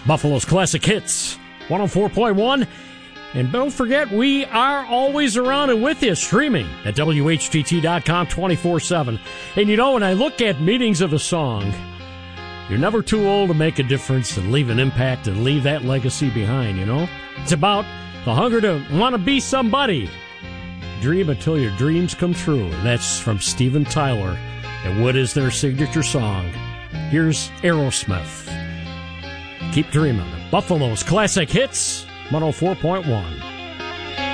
Buffalo's Classic Hits, 104.1. And don't forget, we are always around and with you, streaming at WHTT.com 24/7. And you know, when I look at meanings of a song, you're never too old to make a difference and leave an impact and leave that legacy behind, you know? It's about the hunger to want to be somebody. Dream until your dreams come true. And that's from Steven Tyler. And what is their signature song? Here's Aerosmith. Keep dreaming. Buffalo's Classic Hits, 104.1.